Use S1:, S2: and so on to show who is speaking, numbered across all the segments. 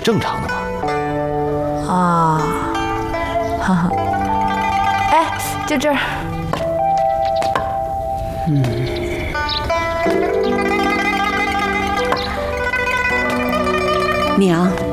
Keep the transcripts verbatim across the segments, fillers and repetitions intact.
S1: 是正常的吗？
S2: 啊，哈哈，哎，就这儿。
S3: 嗯。娘，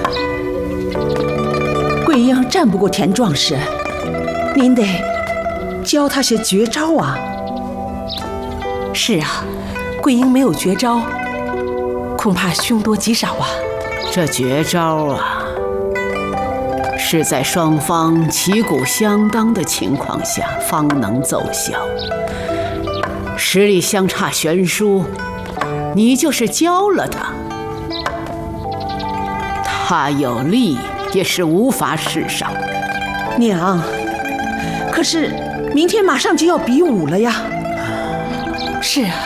S3: 桂英战不过田壮士，您得教他些绝招啊。
S4: 是啊，桂英没有绝招，恐怕凶多吉少啊。
S5: 这绝招啊，是在双方旗鼓相当的情况下方能奏效。实力相差悬殊，你就是教了他，他有力也是无法使上。
S3: 娘，可是明天马上就要比武了呀。
S4: 是啊。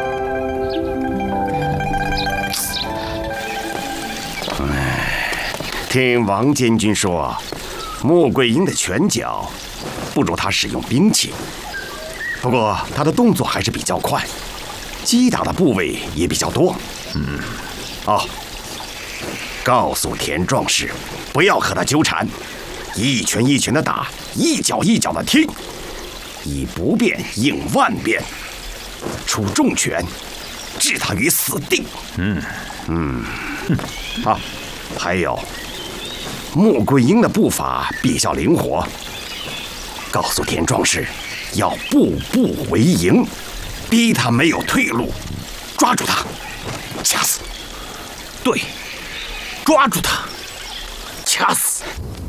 S6: 听王监军说，穆桂英的拳脚不如他使用兵器，不过他的动作还是比较快，击打的部位也比较多。嗯，哦，告诉田壮士，不要和他纠缠，一拳一拳的打，一脚一脚的踢，以不变应万变，出重拳，置他于死地。嗯嗯，啊，还有。穆桂英的步伐比较灵活，告诉田壮士要步步为营，逼他没有退路，抓住他，掐死。
S1: 对，抓住他，掐死。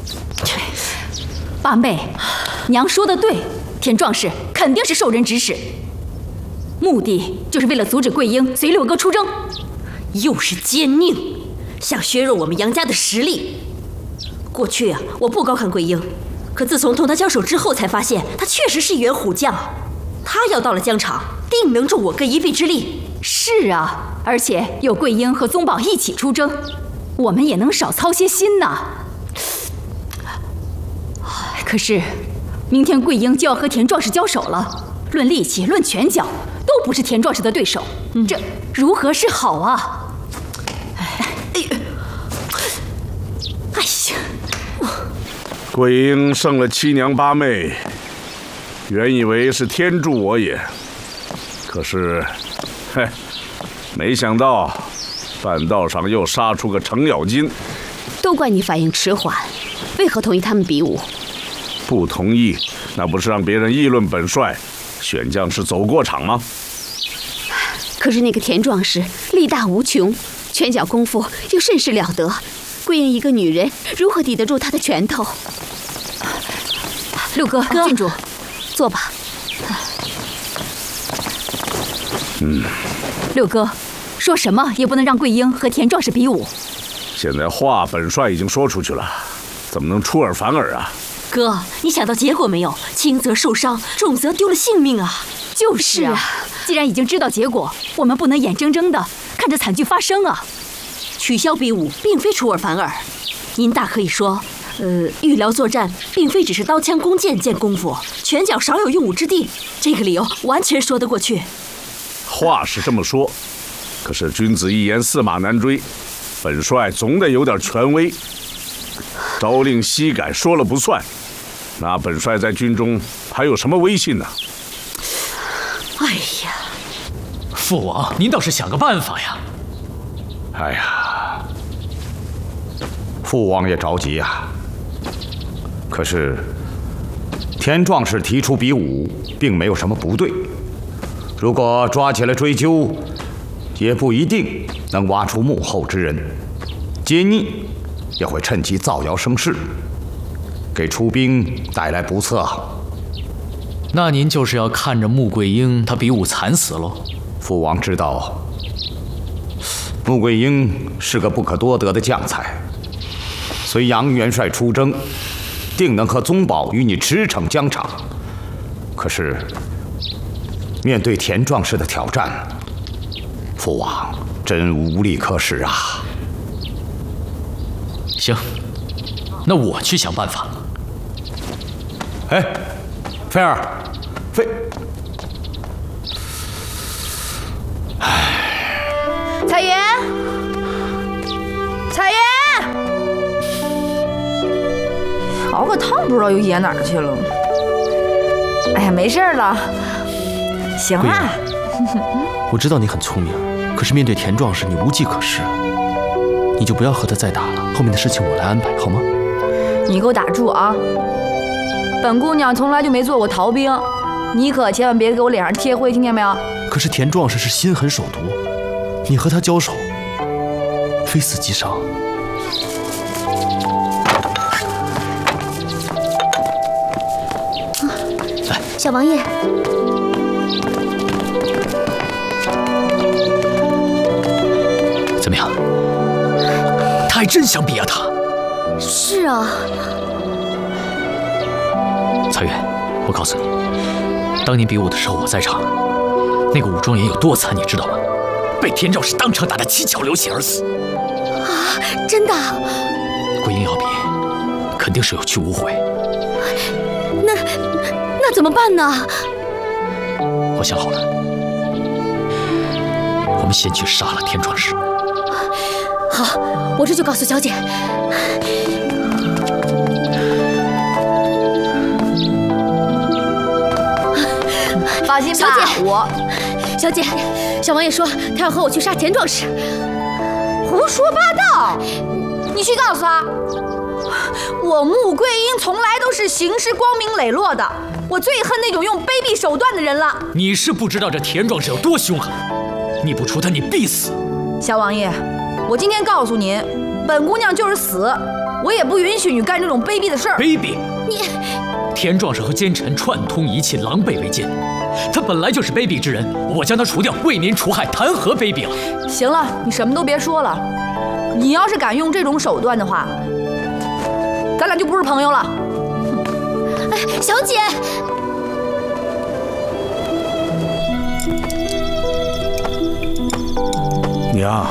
S7: 八妹，娘说的对，田壮士肯定是受人指使，目的就是为了阻止桂英随六哥出征，
S8: 又是奸佞，想削弱我们杨家的实力。过去啊，我不高看桂英，可自从同他交手之后，才发现他确实是一员虎将。他要到了疆场，定能助我哥一臂之力。
S7: 是啊，而且有桂英和宗宝一起出征，我们也能少操些心呐。可是，明天桂英就要和田壮士交手了，论力气，论拳脚，都不是田壮士的对手，嗯、这如何是好啊？哎呀！
S9: 桂英胜了七娘八妹，原以为是天助我也，可是，嘿，没想到半道上又杀出个程咬金。
S10: 都怪你反应迟缓，为何同意他们比武？
S9: 不同意，那不是让别人议论本帅选将是走过场吗？
S10: 可是那个田壮士力大无穷，拳脚功夫又甚是了得。桂英一个女人，如何抵得住她的拳头？
S7: 六哥，哥郡主，
S10: 坐吧。
S9: 嗯，
S7: 六哥，说什么也不能让桂英和田壮士比武。
S9: 现在话本帅已经说出去了，怎么能出尔反尔啊？
S8: 哥，你想到结果没有？轻则受伤，重则丢了性命啊！
S7: 就是啊，既然已经知道结果，我们不能眼睁睁的看着惨剧发生啊！
S8: 取消比武，并非出尔反尔。您大可以说，呃，预疗作战并非只是刀枪弓箭见功夫，拳脚少有用武之地。这个理由完全说得过去。
S9: 话是这么说，可是君子一言，驷马难追。本帅总得有点权威，朝令夕改说了不算，那本帅在军中还有什么威信呢？
S8: 哎呀，
S1: 父王，您倒是想个办法呀！
S9: 哎呀，
S11: 父王也着急呀。可是田壮士提出比武，并没有什么不对。如果抓起来追究，也不一定能挖出幕后之人，奸佞也会趁机造谣生事，给出兵带来不测。
S1: 那您就是要看着穆桂英她比武惨死喽？
S11: 父王知道，穆桂英是个不可多得的将才，随杨元帅出征，定能和宗保与你驰骋疆场。可是面对田壮士的挑战，父王真无力可施啊！
S1: 行，那我去想办法。
S11: 哎，菲儿，菲，
S2: 彩云，彩云。 我汤不知道又掖哪儿去了。哎呀，没事了。行啊。
S12: 我知道你很聪明，可是面对田壮士，你无计可施。你就不要和他再打了，后面的事情我来安排，好吗？
S2: 你给我打住啊！本姑娘从来就没做过逃兵，你可千万别给我脸上贴灰，听见没有？
S12: 可是田壮士是心狠手毒，你和他交手，非死即伤。
S10: 来，小王爷。
S1: 怎么样？他还真想比压他。
S10: 是啊。
S1: 彩月，我告诉你，当年比武的时候我在场，那个武状元有多惨，你知道吗？被田壮士当场打得七窍流血而死。
S10: 啊，真的？
S1: 桂英要比，肯定是有去无回。
S10: 那那怎么办呢？
S1: 我想好了，我们先去杀了田壮士。
S10: 好，我这就告诉小姐。
S2: 放心吧，
S10: 小姐，
S2: 我，
S10: 小姐，小王爷说他要和我去杀田壮士。
S2: 胡说八道！你去告诉他，我穆桂英从来都是行事光明磊落的，我最恨那种用卑鄙手段的人了。
S1: 你是不知道这田壮士有多凶狠，你不除他，你必死。
S2: 小王爷，我今天告诉您，本姑娘就是死，我也不允许你干这种卑鄙的事儿。
S1: 卑鄙！
S10: 你，
S1: 田壮士和奸臣串通一气，狼狈为奸。他本来就是卑鄙之人，我将他除掉，为您除害，谈何卑鄙了？
S2: 行了，你什么都别说了。你要是敢用这种手段的话，咱俩就不是朋友了。
S10: 哎，小姐。
S9: 娘，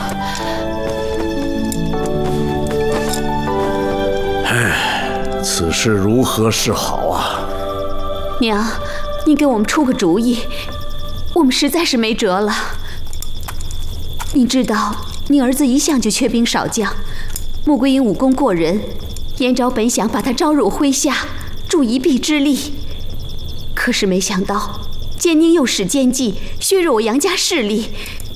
S9: 唉，此事如何是好啊？
S10: 娘，您给我们出个主意，我们实在是没辙了。你知道，你儿子一向就缺兵少将，穆桂英武功过人，燕昭本想把他招入麾下，助一臂之力，可是没想到奸宁又使奸计，削弱我杨家势力。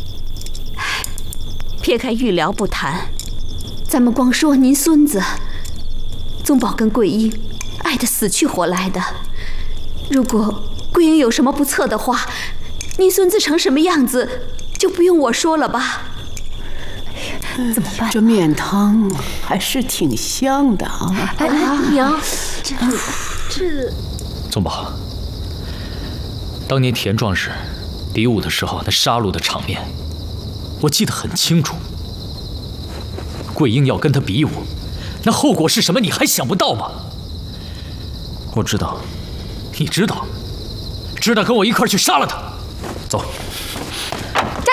S10: 撇开预疗不谈，咱们光说您孙子，宗宝跟桂英爱得死去活来的。如果桂英有什么不测的话，您孙子成什么样子，就不用我说了吧？
S5: 怎么办？这面汤还是挺香的啊！
S10: 哎，娘，这这……
S1: 宗宝，当年田壮士比武的时候，那杀戮的场面，我记得很清楚。桂英要跟他比武，那后果是什么？你还想不到吗？
S12: 我知道。
S1: 你知道？知道，跟我一块儿去杀了他。走。
S2: 站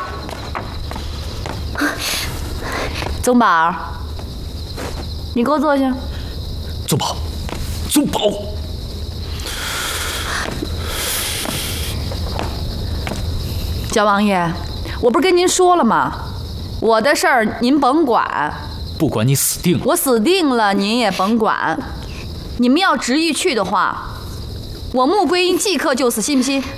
S2: 住！宗宝，你给我坐下。
S1: 宗宝，宗宝。
S2: 小王爷，我不是跟您说了吗？我的事儿您甭管。
S1: 不管你死定了。
S2: 我死定了，您也甭管。你们要执意去的话，我穆桂英即刻就死，信不信？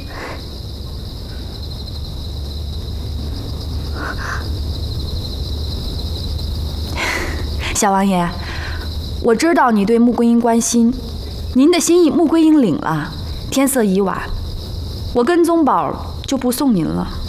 S2: 小王爷，我知道你对穆桂英关心，您的心意穆桂英领了。天色已晚，我跟宗宝就不送您了。